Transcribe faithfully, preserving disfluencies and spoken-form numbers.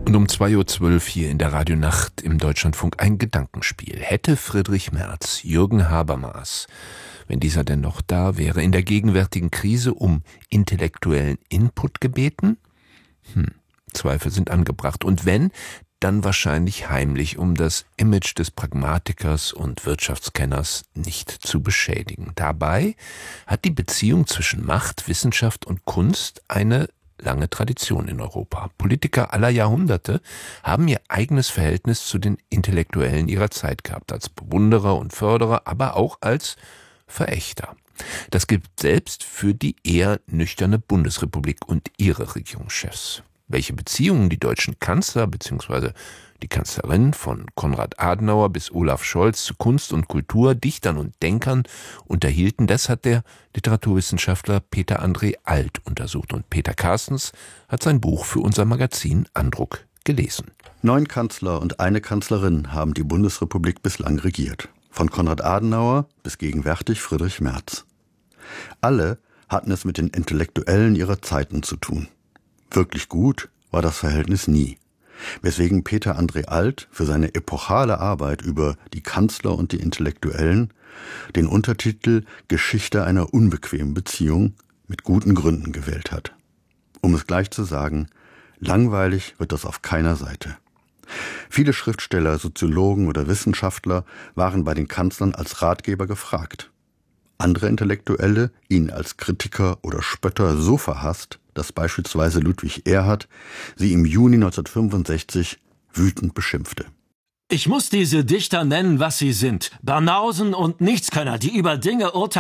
Und um zwei Uhr zwölf hier in der Radionacht im Deutschlandfunk ein Gedankenspiel. Hätte Friedrich Merz Jürgen Habermas, wenn dieser denn noch da wäre, in der gegenwärtigen Krise um intellektuellen Input gebeten? Hm, Zweifel sind angebracht. Und wenn, dann wahrscheinlich heimlich, um das Image des Pragmatikers und Wirtschaftskenners nicht zu beschädigen. Dabei hat die Beziehung zwischen Macht, Wissenschaft und Kunst eine lange Tradition in Europa. Politiker aller Jahrhunderte haben ihr eigenes Verhältnis zu den Intellektuellen ihrer Zeit gehabt, als Bewunderer und Förderer, aber auch als Verächter. Das gilt selbst für die eher nüchterne Bundesrepublik und ihre Regierungschefs. Welche Beziehungen die deutschen Kanzler bzw. die Kanzlerin von Konrad Adenauer bis Olaf Scholz zu Kunst und Kultur, Dichtern und Denkern unterhielten, das hat der Literaturwissenschaftler Peter André Alt untersucht. Und Peter Carstens hat sein Buch für unser Magazin Andruck gelesen. Neun Kanzler und eine Kanzlerin haben die Bundesrepublik bislang regiert. Von Konrad Adenauer bis gegenwärtig Friedrich Merz. Alle hatten es mit den Intellektuellen ihrer Zeiten zu tun. Wirklich gut war das Verhältnis nie. Weswegen Peter André Alt für seine epochale Arbeit über die Kanzler und die Intellektuellen den Untertitel Geschichte einer unbequemen Beziehung mit guten Gründen gewählt hat. Um es gleich zu sagen, langweilig wird das auf keiner Seite. Viele Schriftsteller, Soziologen oder Wissenschaftler waren bei den Kanzlern als Ratgeber gefragt. Andere Intellektuelle, ihn als Kritiker oder Spötter so verhasst, dass beispielsweise Ludwig Erhard sie im Juni neunzehnhundertfünfundsechzig wütend beschimpfte. Ich muss diese Dichter nennen, was sie sind. Banausen und Nichtskönner, die über Dinge urteilen,